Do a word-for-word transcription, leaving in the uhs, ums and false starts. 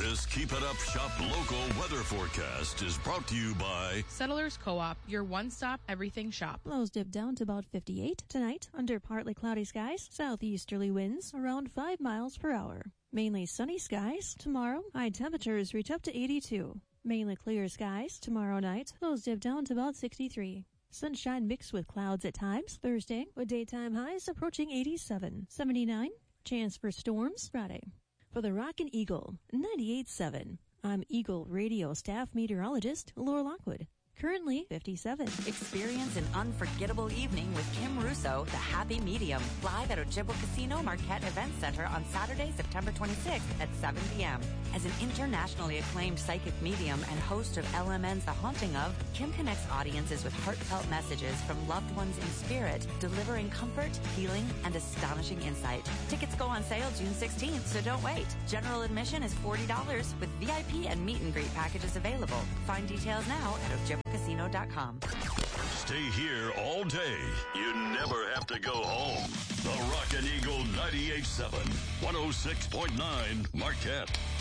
This Keep It Up Shop local weather forecast is brought to you by Settlers Co-op, your one-stop everything shop. Lows dip down to about fifty-eight tonight under partly cloudy skies. Southeasterly winds around five miles per hour. Mainly sunny skies. Tomorrow, high temperatures reach up to eighty-two. Mainly clear skies. Tomorrow night, lows dip down to about sixty-three. Sunshine mixed with clouds at times. Thursday, with daytime highs approaching eighty-seven. seventy-nine. Chance for storms Friday. For the Rockin' Eagle, ninety-eight point seven. I'm Eagle Radio staff meteorologist Laura Lockwood. Currently fifty-seven. Experience an unforgettable evening with Kim Russo, the Happy Medium, live at Ojibwa Casino Marquette Event Center on Saturday, September twenty-sixth at seven p.m. As an internationally acclaimed psychic medium and host of L M N's The Haunting Of, Kim connects audiences with heartfelt messages from loved ones in spirit, delivering comfort, healing, and astonishing insight. Tickets go on sale June sixteenth, so don't wait. General admission is forty dollars with V I P and meet and greet packages available. Find details now at ojibwa casino dot com. Stay here all day. You never have to go home. The Rockin' Eagle ninety-eight point seven, one oh six point nine Marquette.